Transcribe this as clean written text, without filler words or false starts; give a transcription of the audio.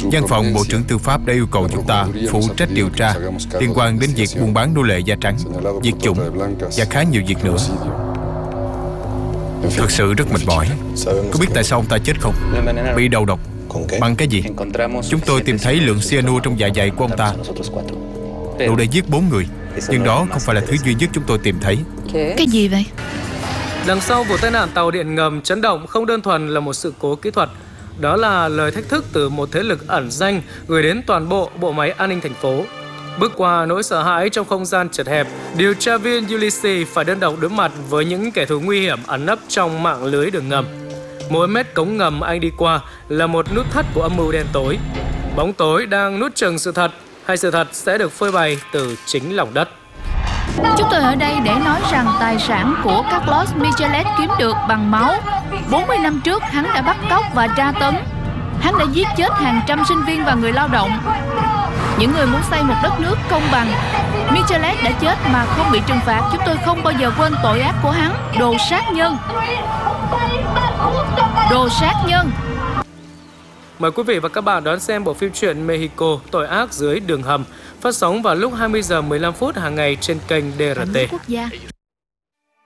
Văn phòng Bộ trưởng Tư pháp đã yêu cầu chúng ta phụ trách điều tra liên quan đến việc buôn bán nô lệ da trắng, diệt chủng và khá nhiều việc nữa. Thực sự rất mệt mỏi. Có biết tại sao ông ta chết không? Bị đầu độc. Bằng cái gì? Chúng tôi tìm thấy lượng cyanua trong dạ dày của ông ta đủ để giết 4 người. Nhưng đó không phải là thứ duy nhất chúng tôi tìm thấy. Cái gì vậy? Đằng sau vụ tai nạn tàu điện ngầm chấn động không đơn thuần là một sự cố kỹ thuật. Đó là lời thách thức từ một thế lực ẩn danh gửi đến toàn bộ bộ máy an ninh thành phố. Bước qua nỗi sợ hãi trong không gian chật hẹp, điều tra viên Ulysses phải đơn độc đối mặt với những kẻ thù nguy hiểm ẩn nấp trong mạng lưới đường ngầm. Mỗi mét cống ngầm anh đi qua là một nút thắt của âm mưu đen tối. Bóng tối đang nuốt chửng sự thật, hay sự thật sẽ được phơi bày từ chính lòng đất. Chúng tôi ở đây để nói rằng tài sản của Carlos Michelet kiếm được bằng máu. 40 năm trước hắn đã bắt cóc và tra tấn. Hắn đã giết chết hàng trăm sinh viên và người lao động. Những người muốn xây một đất nước công bằng. Michelet đã chết mà không bị trừng phạt. Chúng tôi không bao giờ quên tội ác của hắn. Đồ sát nhân. Đồ sát nhân. Mời quý vị và các bạn đón xem bộ phim truyện Mexico Tội ác dưới đường hầm, phát sóng vào lúc 20 giờ 15 phút hàng ngày trên kênh DRT. Quốc gia.